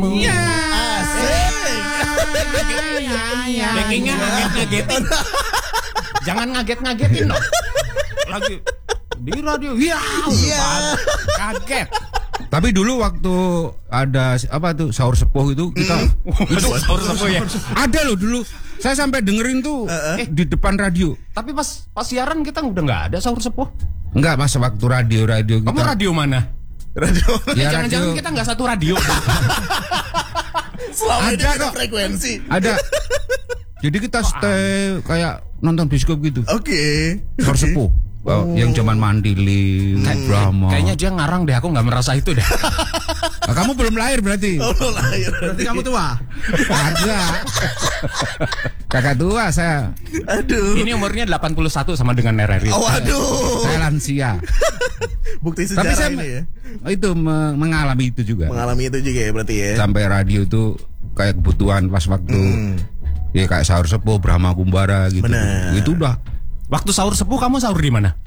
Iya. Backingnya ngaget-ngagetin. Jangan ngaget-ngagetin dong. Lagi di radio. Iya. Kaget. Tapi dulu waktu ada apa tuh sahur sepuh itu kita Sahur sepuh ya. ada loh dulu. Saya sampai dengerin tuh di depan radio. Tapi pas siaran kita udah nggak ada sahur sepuh. Enggak, Mas, waktu radio kita. Kamu radio mana? Radio. Ya, Jangan-jangan radio. kita nggak satu radio. Selama ini Ada ada kok. frekuensi. Ada. Jadi kita stay kayak nonton bioskop gitu. Oke. Sahur sepuh. Yang zaman Mandili, drama. Kayaknya dia ngarang deh, aku nggak merasa itu deh. Nah, kamu belum lahir berarti. Oh, lahir. Berarti kamu tua. Ada. Kakak tua saya. Aduh. Ini umurnya 81 sama dengan RRI. Oh, aduh. Saya lansia. Bukti Tapi sejarah saya ini ya. itu mengalami itu juga. Mengalami itu juga ya berarti ya. Sampai radio tuh kayak kebutuhan pas waktu ya kayak sahur sepuh, Brahma Kumbara gitu. Bener. Itu udah Waktu sahur sepuh kamu sahur di mana?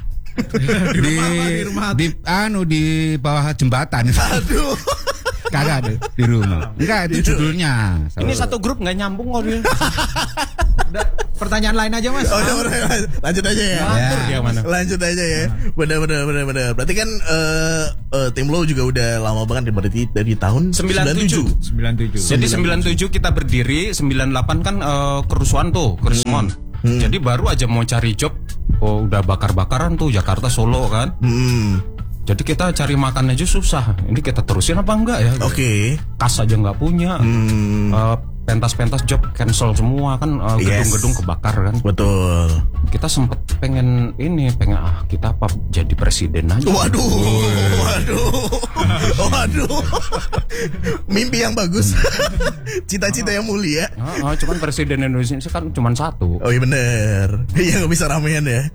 di bawah jembatan. Aduh. Kagak ada di rumah. Enggak, itu judulnya. Ini satu grup nggak nyambung kok dia. Pertanyaan lain aja, Mas. Oh, udah, lanjut aja ya. Ngatur dia mana? Lanjut aja ya. Benar. Berarti kan tim lo juga udah lama banget berarti dari tahun 97. 97. Jadi 97 kita berdiri, 98 kan kerusuhan tuh, kerusuhan. Jadi baru aja mau cari job, udah bakar-bakaran tuh Jakarta Solo kan. Jadi kita cari makan aja susah. Ini kita terusin apa enggak ya? Oke. Kas aja nggak punya. Pentas-pentas job cancel semua kan, gedung-gedung kebakar kan. Betul. Kita sempet pengen kita apa jadi presiden aja. Waduh. Mimpi yang bagus. Cita-cita yang mulia. Cuman presiden Indonesia kan cuma satu. Oh iya bener. Iya gak bisa ramean ya.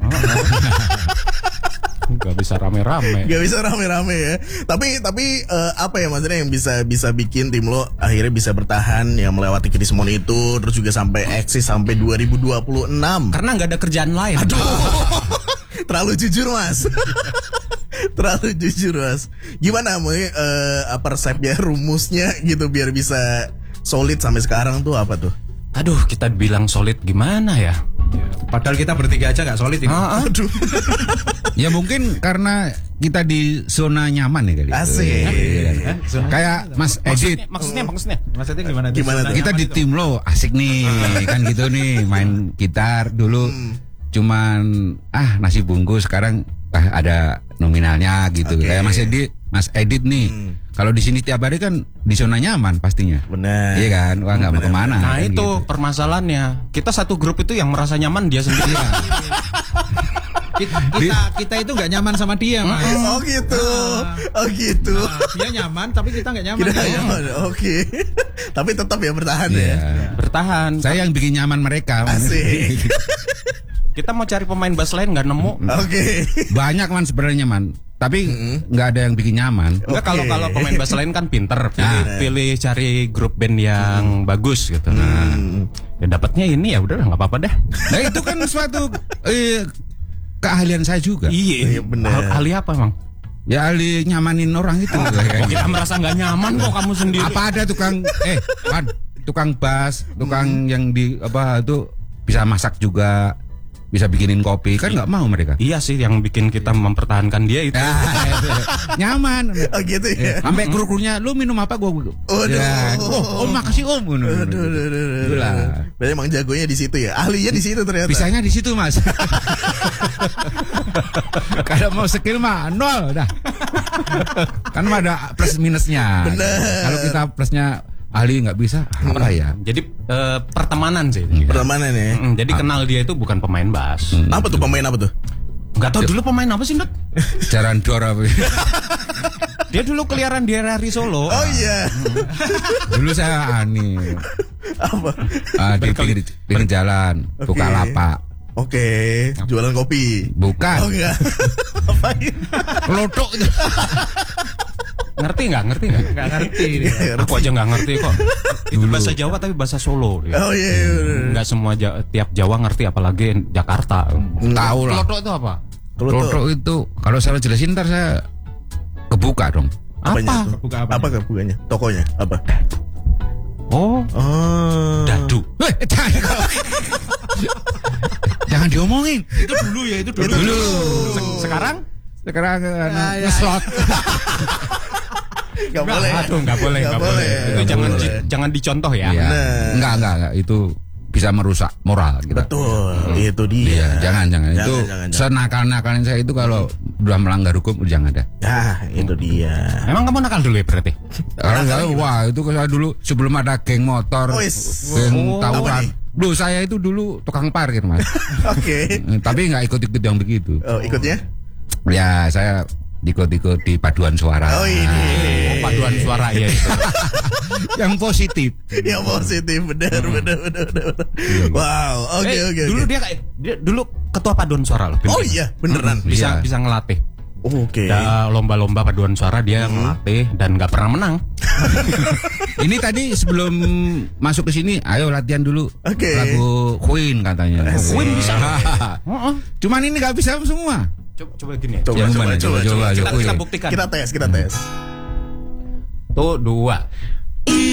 Gak bisa rame-rame. Gak bisa rame-rame ya. Tapi apa ya maksudnya yang bisa bikin tim lo akhirnya bisa bertahan yang melewati krismon itu, terus juga sampai eksis sampai 2026. Karena nggak ada kerjaan lain. Aduh. Terlalu jujur, Mas. Terlalu jujur, Mas. Gimana apa resepnya, rumusnya gitu biar bisa solid sampai sekarang tuh apa tuh? Aduh, kita bilang solid gimana ya? Padahal kita bertiga aja nggak solid ini. Aduh. Ya mungkin karena kita di zona nyaman ya kali. Asik. Kayak Mas Edit. Maksudnya. Maksudnya gimana? Gimana tuh? Kita di tim lo asik nih kan gitu nih, main gitar dulu cuman nasi bungkus, sekarang ada nominalnya gitu. Oke. Kayak Mas Edit nih. Kalau di sini tiap hari kan di zona nyaman pastinya. Benar. Iya kan? Wah nggak mau kemana. Nah kan itu gitu. permasalahannya. Kita satu grup itu yang merasa nyaman dia sendiri. Kita itu nggak nyaman sama dia, Mas. Oh gitu. Oh gitu. Dia nyaman tapi kita nggak nyaman. Kita nggak nyaman. Oke. Tapi tetap ya bertahan ya. Bertahan. Saya yang bikin nyaman mereka. Asik. Kita mau cari pemain bass lain nggak nemu. Oke. Banyak man sebenarnya man. Tapi nggak ada yang bikin nyaman. Enggak, Oke. kalau pemain bass lain kan pinter, pilih cari grup band yang bagus gitu. Nah, ya dapatnya ini ya udah nggak apa-apa deh. Nah itu kan suatu keahlian saya juga. Iya, benar. Ahli apa emang? Ya ahli nyamanin orang itu. Kok kita merasa nggak nyaman kok kamu sendiri? Apa ada tukang bass, tukang yang di apa itu bisa masak juga, bisa bikinin kopi, kan nggak mau mereka. Iya sih, yang bikin kita mempertahankan dia itu. Nyaman. Oh gitu ya. Sampai kru-krunya, lu minum apa gua? Ya, oh makasih om. Itulah. Berarti emang jagonya di situ ya. Ahlinya di situ ternyata. Bisanya di situ mas. Kalau mau skill mah nol dah. Kan ada plus minusnya. Bener. Kalau kita plusnya ahli nggak bisa apa ya? Jadi pertemanan sih. Pertemanan ya. Jadi kenal dia itu bukan pemain bass. Apa tuh pemain apa tuh? Nggak tahu dulu pemain apa sih, Dut? Jaran dor apa? Dia dulu keliaran di RRI Solo. Oh iya. Dulu saya Apa? di pinggir jalan, buka lapak. Oke. Jualan kopi. Bukan. Oh enggak. Apain? Lotok. Ngerti nggak? Nggak ngerti. Aku aja nggak ngerti kok. Itu bahasa Jawa tapi bahasa Solo. Ya. Oh iya. Nggak semua tiap Jawa ngerti, apalagi Jakarta. Tahu lah. Lotok itu apa? Lotok itu kalau saya jelasin ntar saya kebuka dong. Apanya Apa? tuh? Buka apa? Apa kebukanya? Tokonya apa? ngomongin. Itu dulu ya, itu dulu. Dulu. Sekarang ngeslot. Gak boleh. Aduh, nggak boleh. Itu jangan dicontoh ya. Iya. Enggak. Itu bisa merusak moral kita. Betul, itu dia. Iya, jangan. Itu jangan. senakal-nakalnya saya itu kalau udah melanggar hukum jangan ada. Nah, itu dia. Emang kamu nakal dulu ya berarti? Wah, itu saya dulu sebelum ada geng motor, geng apa tawuran. nih? Duh, saya itu dulu tukang parkir, Mas. Oke. Tapi nggak ikut-ikut yang begitu. Oh, ikutnya? Ya, saya ikut-ikut di paduan suara. Oh, ini. Paduan suara ya itu. Yang positif. Yang positif, benar. Wow, oke. Dulu dia dulu ketua paduan suara loh. Oh iya, beneran. Iya. Bisa ngelatih. Oke. Ya, lomba-lomba paduan suara dia ngelatih dan nggak pernah menang. Ini tadi sebelum masuk ke sini, ayo latihan dulu. Oke. Lagu Queen katanya. Queen bisa. Cuman ini nggak bisa semua. Coba gini. Coba. Kita buktikan. Kita tes. Tuh 2.